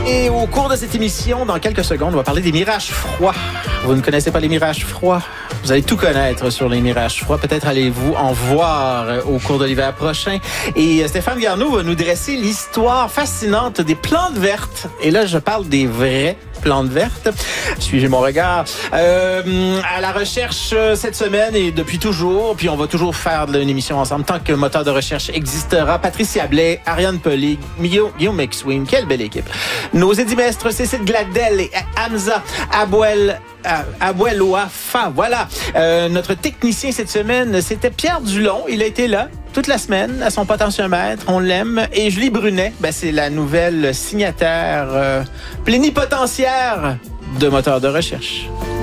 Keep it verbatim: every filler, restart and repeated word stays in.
Et au cours de cette émission, dans quelques secondes, on va parler des mirages froids. Vous ne connaissez pas les mirages froids? Vous allez tout connaître sur les mirages froids. Peut-être allez-vous en voir au cours de l'hiver prochain. Et Stéphane Garneau va nous dresser l'histoire fascinante des plantes vertes. Et là, je parle des vraies plantes vertes. Suivez mon regard. Euh, à la recherche cette semaine et depuis toujours, puis on va toujours faire une émission ensemble tant que moteur de recherche existera. Patricia Blais, Ariane Pelé, Guillaume McSween, quelle belle équipe. Nos édimestres, Cécile Gladel et Hamza Abouel. Abouel Ouafa, voilà. Euh, notre technicien cette semaine, c'était Pierre Dulon. Il a été là toute la semaine à son potentiomètre. On l'aime. Et Julie Brunet, ben, c'est la nouvelle signataire euh, plénipotentiaire de moteur de recherche.